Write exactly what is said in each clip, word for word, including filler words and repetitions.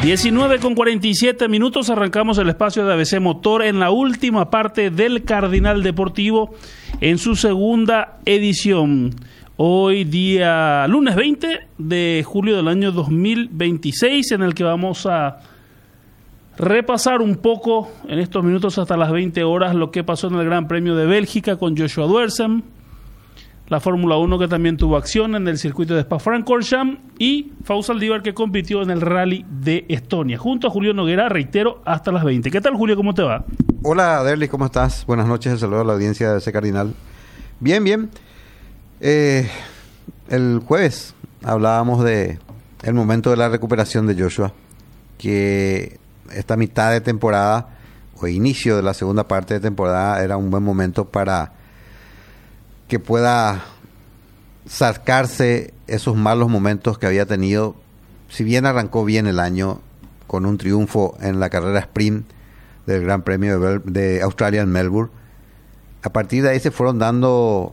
diecinueve con cuarenta y siete minutos, arrancamos el espacio de A B C Motor en la última parte del Cardinal Deportivo en su segunda edición. Hoy día lunes veinte de julio del año dos mil veintiséis, en el que vamos a repasar un poco en estos minutos hasta las veinte horas lo que pasó en el Gran Premio de Bélgica con Joshua Duersen, la Fórmula uno que también tuvo acción en el circuito de Spa-Francorchamps y Fausto Saldívar que compitió en el Rally de Estonia. Junto a Julio Noguera, reitero, hasta las veinte. ¿Qué tal, Julio? ¿Cómo te va? Hola, Derlis, ¿cómo estás? Buenas noches, el saludo a la audiencia de ese Cardinal. Bien, bien. Eh, el jueves hablábamos de el momento de la recuperación de Joshua, que esta mitad de temporada o inicio de la segunda parte de temporada era un buen momento para que pueda sacarse esos malos momentos que había tenido. Si bien arrancó bien el año con un triunfo en la carrera sprint del Gran Premio de, de Australia en Melbourne, a partir de ahí se fueron dando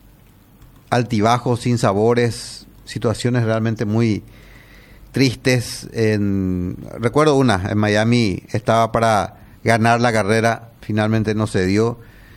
altibajos, sinsabores, situaciones realmente muy tristes. En, recuerdo una, en Miami estaba para ganar la carrera, finalmente no se dio.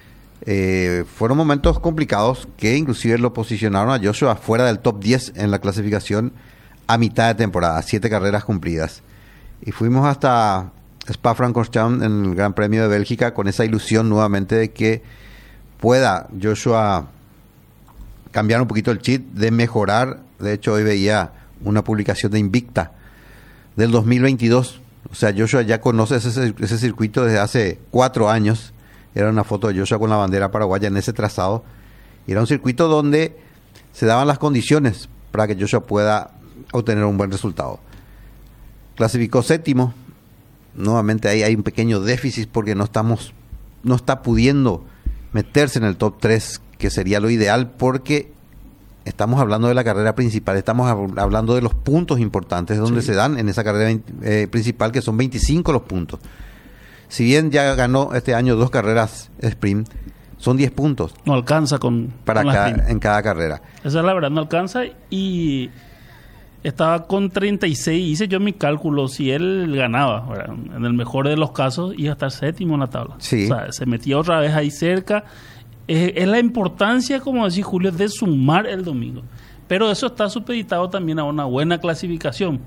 Eh, fueron momentos complicados que inclusive lo posicionaron a Joshua fuera del top diez en la clasificación a mitad de temporada, siete carreras cumplidas. Y fuimos hasta Spa-Francorchamps en el Gran Premio de Bélgica con esa ilusión nuevamente de que pueda Joshua cambiar un poquito el chip, de mejorar. De hecho, hoy veía una publicación de Invicta del dos mil veintidós. O sea, Joshua ya conoce ese, ese circuito desde hace cuatro años. Era una foto de Joshua con la bandera paraguaya en ese trazado. Y era un circuito donde se daban las condiciones para que Joshua pueda obtener un buen resultado. Clasificó séptimo. Nuevamente ahí hay un pequeño déficit porque no estamos, no está pudiendo meterse en el top tres, que sería lo ideal, porque estamos hablando de la carrera principal, estamos hablando de los puntos importantes donde sí se dan en esa carrera eh, principal, que son veinticinco los puntos. Si bien ya ganó este año dos carreras sprint, son diez puntos. No alcanza con, para con cada, en cada carrera. Esa es la verdad, no alcanza. Y estaba con treinta y seis, hice yo mi cálculo, si él ganaba, ¿verdad?, en el mejor de los casos, iba a estar séptimo en la tabla. Sí. O sea, se metía otra vez ahí cerca. Es, es la importancia, como decía Julio, de sumar el domingo. Pero eso está supeditado también a una buena clasificación.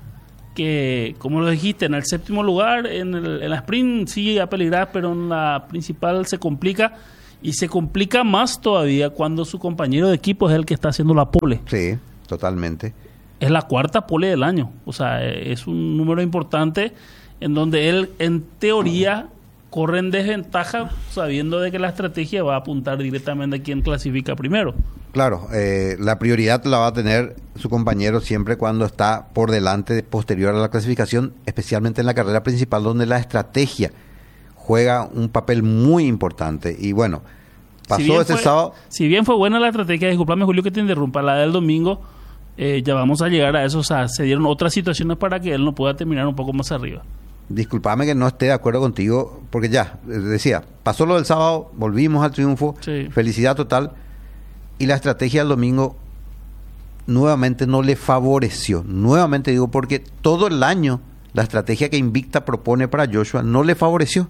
Que, como lo dijiste, en el séptimo lugar, en, el, en la sprint sí a peligrar, pero en la principal se complica. Y se complica más todavía cuando su compañero de equipo es el que está haciendo la pole. Sí, totalmente. Es la cuarta pole del año. O sea, es un número importante en donde él, en teoría, corre en desventaja, sabiendo de que la estrategia va a apuntar directamente a quien clasifica primero. Claro, eh, la prioridad la va a tener su compañero siempre cuando está por delante, posterior a la clasificación, especialmente en la carrera principal, donde la estrategia juega un papel muy importante. Y bueno, pasó si ese fue, sábado. Si bien fue buena la estrategia, disculpame Julio que te interrumpa, la del domingo, eh, ya vamos a llegar a eso. O sea, se dieron otras situaciones para que él no pueda terminar un poco más arriba. Disculpame que no esté de acuerdo contigo, porque ya, decía, pasó lo del sábado, volvimos al triunfo, sí, felicidad total, y la estrategia del domingo nuevamente no le favoreció. Nuevamente digo, porque todo el año la estrategia que Invicta propone para Joshua no le favoreció.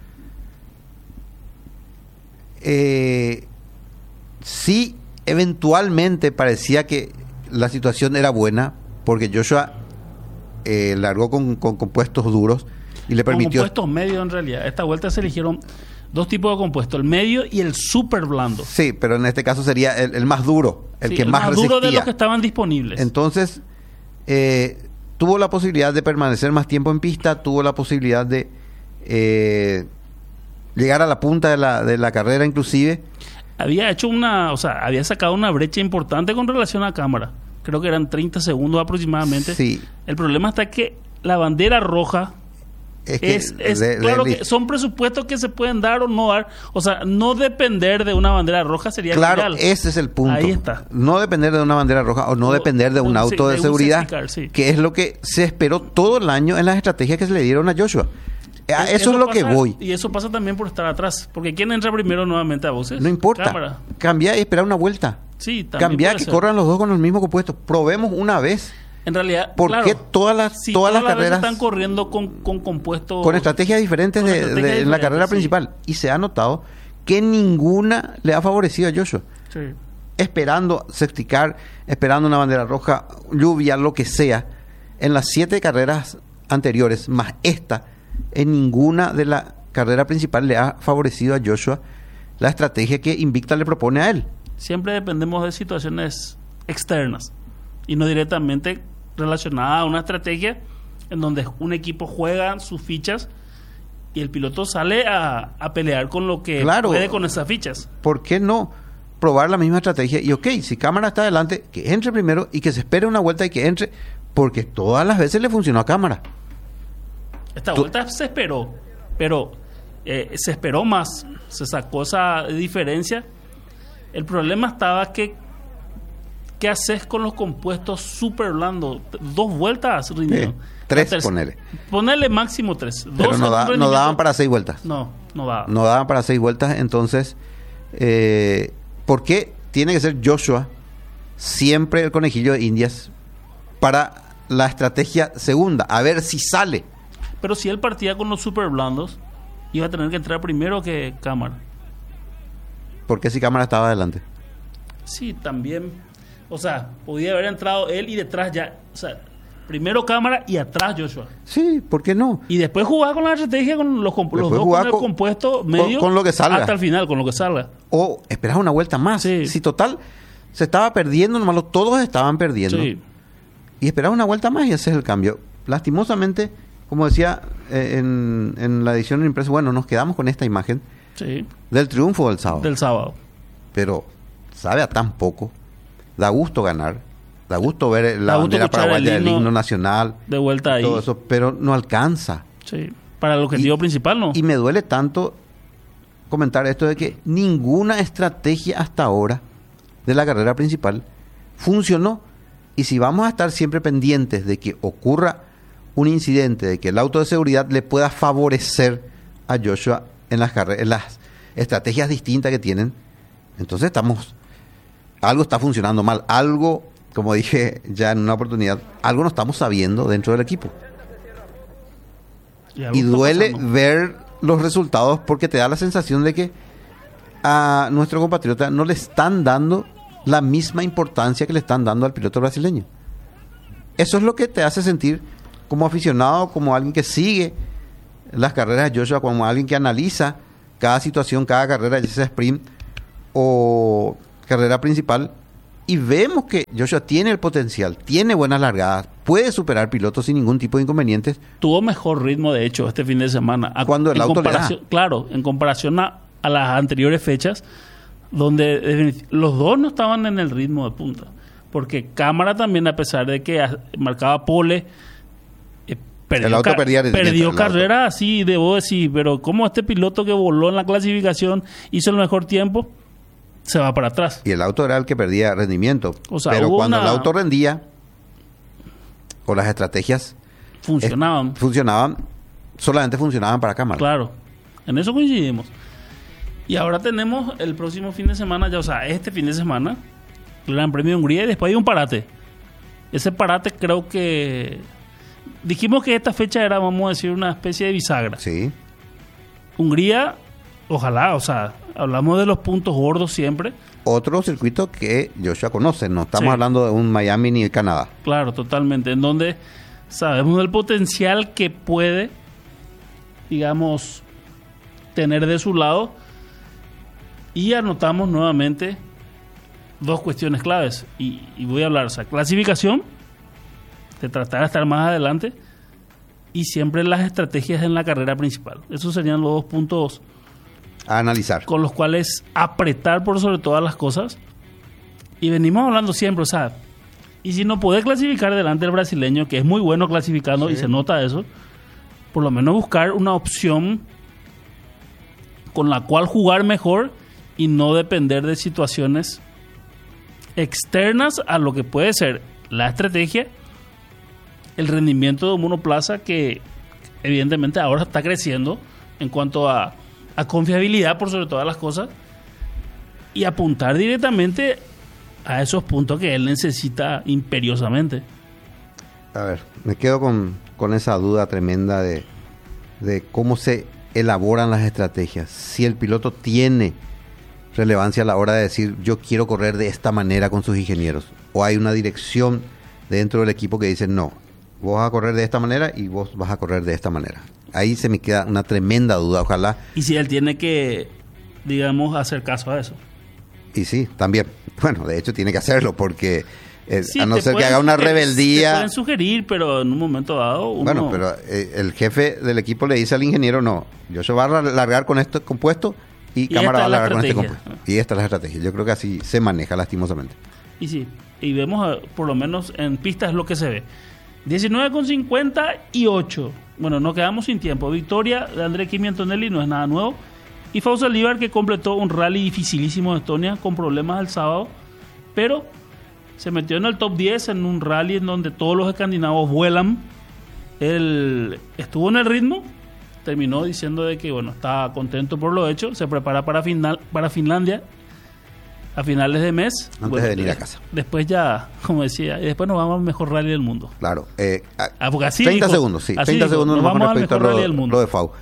Eh, sí, eventualmente parecía que la situación era buena, porque Joshua Eh, largó con, con compuestos duros y le permitió... Compuestos medios en realidad. Esta vuelta se eligieron dos tipos de compuestos, el medio y el súper blando. Sí, pero en este caso sería el, el más duro, el sí, que el más, más resistía. duro de los que estaban disponibles. Entonces, eh, tuvo la posibilidad de permanecer más tiempo en pista, tuvo la posibilidad de eh, llegar a la punta de la, de la carrera inclusive. Había hecho una, o sea, había sacado una brecha importante con relación a cámara. Creo que eran treinta segundos aproximadamente. Sí. El problema está que la bandera roja es, que es, es de, claro de, que son presupuestos que se pueden dar o no dar. O sea, no depender de una bandera roja sería claro, genial. Ese es el punto. Ahí está. No depender de una bandera roja o no o, depender de un no, auto sí, de, de seguridad, car, sí, que es lo que se esperó todo el año en las estrategias que se le dieron a Joshua. A eso, eso es lo pasa, que voy. Y eso pasa también por estar atrás. Porque ¿quién entra primero nuevamente a voces? No importa. Cámara. Cambia y espera una vuelta. Sí, también Cambiar, que ser. corran los dos con el mismo compuesto. Probemos una vez. En realidad, ¿por claro, qué todas las, si todas todas las carreras están corriendo con, con compuestos... con estrategias diferentes con de, estrategias de- en la diferentes, carrera sí. principal? Y se ha notado que ninguna le ha favorecido a Joshua. Sí. Esperando sexticar, esperando una bandera roja, lluvia, lo que sea. En las siete carreras anteriores, más esta, en ninguna de la carrera principal le ha favorecido a Joshua la estrategia que Invicta le propone a él. Siempre dependemos de situaciones externas y no directamente relacionadas a una estrategia en donde un equipo juega sus fichas y el piloto sale a, a pelear con lo que Claro. puede con esas fichas. ¿Por qué no probar la misma estrategia? Y ok, si cámara está adelante, que entre primero y que se espere una vuelta y que entre, porque todas las veces le funcionó a cámara. Esta Tú- vuelta se esperó, pero eh, se esperó más, se sacó esa diferencia. El problema estaba que ¿qué haces con los compuestos súper blandos? Dos vueltas rindieron. Sí, tres, La terc- ponele. Ponele máximo tres. Pero Dos no, en da- un no rendimiento- daban para seis vueltas. No, no daba. No daban para seis vueltas, entonces, eh, ¿por qué tiene que ser Joshua siempre el conejillo de Indias para la estrategia segunda? A ver si sale. Pero si él partía con los super blandos, iba a tener que entrar primero que cámara. ¿Por qué si cámara estaba adelante? Sí, también. O sea, podía haber entrado él y detrás ya. O sea, primero cámara y atrás Joshua. Sí, ¿por qué no? Y después jugar con la estrategia con los, comp- los Después dos jugar con el con- compuesto medio. con lo que salga. Hasta el final, con lo que salga. O esperar una vuelta más. Sí. Si total se estaba perdiendo, nomás todos estaban perdiendo. Sí. Y esperar una vuelta más y hacer el cambio. Lastimosamente, como decía eh, en, en la edición impresa, bueno, nos quedamos con esta imagen Sí. del triunfo del sábado. Del sábado. Pero sabe a tan poco. Da gusto ganar. Da gusto ver la Da gusto bandera escuchar paraguaya, el el himno himno nacional, De vuelta ahí. todo eso, pero no alcanza. Sí. Para el objetivo Y- principal, ¿no? Y me duele tanto comentar esto de que ninguna estrategia hasta ahora de la carrera principal funcionó. Y si vamos a estar siempre pendientes de que ocurra un incidente, de que el auto de seguridad le pueda favorecer a Joshua en las carreras, en las estrategias distintas que tienen, entonces estamos, algo está funcionando mal, algo, como dije ya en una oportunidad, algo no estamos sabiendo dentro del equipo. algo Y está duele pasando. ver los resultados porque te da la sensación de que a nuestro compatriota no le están dando la misma importancia que le están dando al piloto brasileño. Eso es lo que te hace sentir como aficionado, como alguien que sigue las carreras de Joshua, como alguien que analiza cada situación, cada carrera, ya sea sprint o carrera principal, y vemos que Joshua tiene el potencial, tiene buenas largadas, puede superar pilotos sin ningún tipo de inconvenientes. Tuvo mejor ritmo, de hecho, este fin de semana. A- Cuando el en auto le da. comparación- Claro, en comparación a, a las anteriores fechas, donde definitiv- los dos no estaban en el ritmo de punta. Porque Cámara también, a pesar de que a- marcaba pole, eh, perdió, El auto ca- perdía rendimiento, perdió el carrera así, debo decir. Pero como este piloto que voló en la clasificación hizo el mejor tiempo, se va para atrás. Y el auto era el que perdía rendimiento. O sea, pero hubo cuando una- el auto rendía, o las estrategias Funcionaban. eh, funcionaban, solamente funcionaban para cámara. Claro, en eso coincidimos. Y ahora tenemos el próximo fin de semana, ya, o sea, este fin de semana, el Gran Premio de Hungría y después hay un parate. Ese parate creo que... Dijimos que esta fecha era, vamos a decir, una especie de bisagra. Sí. Hungría, ojalá, o sea, hablamos de los puntos gordos siempre. Otro circuito que Joshua conoce, no estamos Sí. hablando de un Miami ni Canadá. Claro, totalmente. En donde sabemos del potencial que puede, digamos, tener de su lado. Y anotamos nuevamente dos cuestiones claves. Y, y voy a hablar, o sea, clasificación, de tratar de estar más adelante, y siempre las estrategias en la carrera principal. Esos serían los dos puntos A analizar. con los cuales apretar por sobre todas las cosas. Y venimos hablando siempre, o sea, y si no podés clasificar delante del brasileño, que es muy bueno clasificando Sí. y se nota eso, por lo menos buscar una opción con la cual jugar mejor y no depender de situaciones externas a lo que puede ser la estrategia, el rendimiento de un monoplaza que evidentemente ahora está creciendo en cuanto a, a confiabilidad por sobre todas las cosas, y apuntar directamente a esos puntos que él necesita imperiosamente. A ver, me quedo con, con esa duda tremenda de, de cómo se elaboran las estrategias. Si el piloto tiene relevancia a la hora de decir yo quiero correr de esta manera con sus ingenieros, o hay una dirección dentro del equipo que dice no, vos vas a correr de esta manera y vos vas a correr de esta manera. Ahí se me queda una tremenda duda, ojalá. Y si él tiene que, digamos, hacer caso a eso. Y sí, también. Bueno, de hecho tiene que hacerlo porque eh, sí, a no ser que haga una rebeldía. Te pueden sugerir, pero en un momento dado uno... Bueno, pero eh, el jefe del equipo le dice al ingeniero, no, yo se va a largar con este compuesto y, y cámara va a largar con este compuesto. Y esta es la estrategia. Yo creo que así se maneja lastimosamente. Y sí, y vemos, por lo menos en pistas es lo que se ve. diecinueve con cincuenta y ocho. Bueno, nos quedamos sin tiempo. Victoria de André Kimi Antonelli no es nada nuevo. Y Fausto Saldívar, que completó un rally dificilísimo de Estonia con problemas el sábado, pero se metió en el top diez en un rally en donde todos los escandinavos vuelan. Él estuvo en el ritmo, terminó diciendo de que bueno, estaba contento por lo hecho, se prepara para, final, para Finlandia a finales de mes. Antes bueno, de venir a casa. Después ya, como decía, y después nos vamos al mejor rally del mundo. Claro. Eh, ah, porque así treinta dijo, segundos, sí. Así treinta dijo, segundos nos nomás vamos con al respecto mejor a rally del lo, mundo. lo de Fau.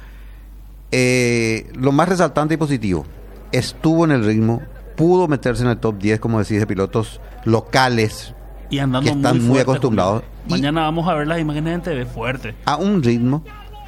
Eh, lo más resaltante y positivo, estuvo en el ritmo, pudo meterse en el top diez, como decís, de pilotos locales y andando que están muy, muy fuerte, acostumbrados. Mañana vamos a ver las imágenes en T V fuerte. A un ritmo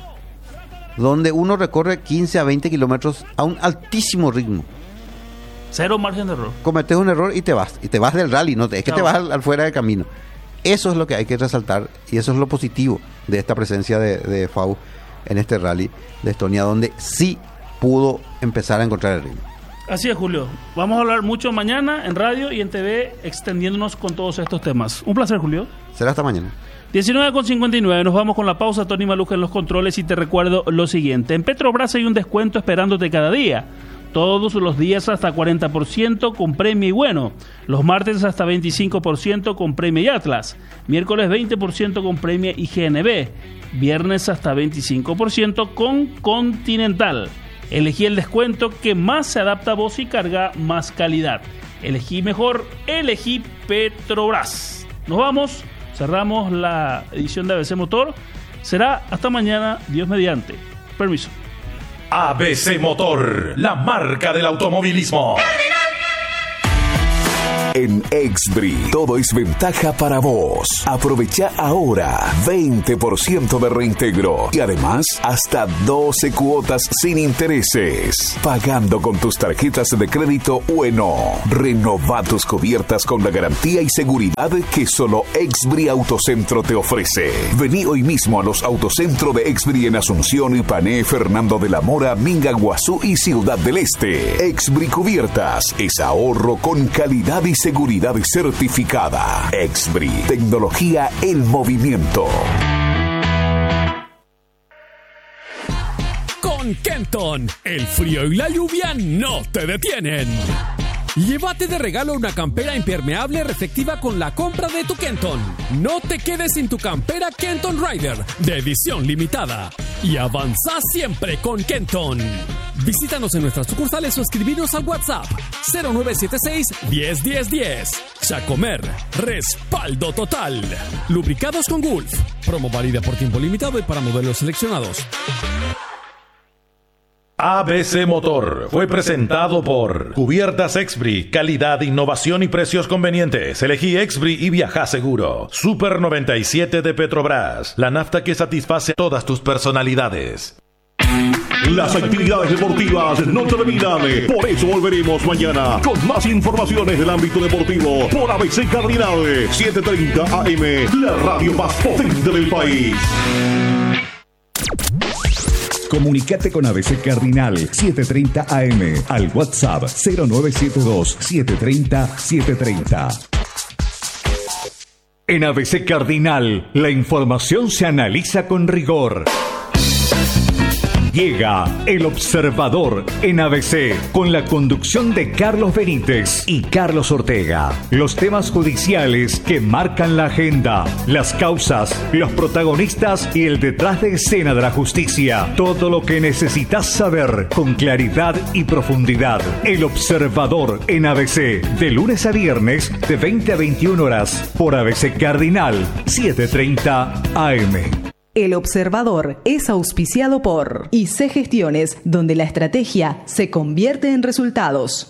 donde uno recorre quince a veinte kilómetros a un altísimo ritmo. Cero margen de error. Cometes un error y te vas. Y te vas del rally, no es que Chao. te vas al, al fuera de camino. Eso es lo que hay que resaltar y eso es lo positivo de esta presencia de, de Fau en este rally de Estonia, donde sí pudo empezar a encontrar el ritmo. Así es, Julio. Vamos a hablar mucho mañana en radio y en T V, extendiéndonos con todos estos temas. Un placer, Julio. Será hasta mañana. diecinueve con cincuenta y nueve, nos vamos con la pausa. Tony Maluja en los controles y te recuerdo lo siguiente. En Petrobras hay un descuento esperándote cada día. Todos los días hasta cuarenta por ciento con Premio y Bueno. Los martes hasta veinticinco por ciento con Premio y Atlas. Miércoles veinte por ciento con Premio y G N B. Viernes hasta veinticinco por ciento con Continental. Elegí el descuento que más se adapta a vos y carga más calidad. Elegí mejor, elegí Petrobras. Nos vamos, cerramos la edición de A B C Motor. Será hasta mañana, Dios mediante. Permiso. A B C Motor, la marca del automovilismo. En Exbri, todo es ventaja para vos. Aprovecha ahora veinte por ciento de reintegro y además hasta doce cuotas sin intereses. Pagando con tus tarjetas de crédito Bueno. Renova tus cubiertas con la garantía y seguridad que solo Exbri Autocentro te ofrece. Vení hoy mismo a los Autocentro de Exbri en Asunción, Ipané, Fernando de la Mora, Minga, Guazú y Ciudad del Este. Exbri Cubiertas es ahorro con calidad y seguridad certificada. Exbri, tecnología en movimiento. Con Kenton, el frío y la lluvia no te detienen. Llévate de regalo una campera impermeable reflectiva con la compra de tu Kenton. No te quedes sin tu campera Kenton Rider de edición limitada. Y avanza siempre con Kenton. Visítanos en nuestras sucursales o escribinos al WhatsApp cero nueve siete seis, diez, diez, diez. Chacomer, respaldo total. Lubricados con Gulf. Promo válida por tiempo limitado y para modelos seleccionados. A B C Motor fue presentado por Cubiertas Exbri, calidad, innovación y precios convenientes. Elegí Exbri y viaja seguro. Super noventa y siete de Petrobras, la nafta que satisface todas tus personalidades. Las actividades deportivas no terminan, por eso volveremos mañana con más informaciones del ámbito deportivo por A B C Cardinal siete treinta A M, la radio más potente del país. Comunicate con A B C Cardinal siete treinta A M al WhatsApp cero nueve siete dos, siete tres cero, siete tres cero. En A B C Cardinal, la información se analiza con rigor. Llega El Observador en A B C con la conducción de Carlos Benítez y Carlos Ortega. Los temas judiciales que marcan la agenda, las causas, los protagonistas y el detrás de escena de la justicia. Todo lo que necesitas saber con claridad y profundidad. El Observador en A B C de lunes a viernes de veinte a veintiuna horas por A B C Cardinal setecientos treinta A M. El Observador es auspiciado por I C Gestiones, donde la estrategia se convierte en resultados.